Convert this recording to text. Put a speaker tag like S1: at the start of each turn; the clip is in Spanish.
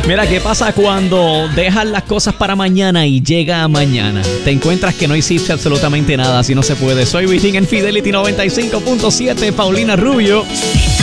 S1: Mira, ¿qué pasa cuando dejas las cosas para mañana y llega mañana? Te encuentras que no hiciste absolutamente nada, así no se puede. Soy Wisin en Fidelity 95.7, Paulina Rubio.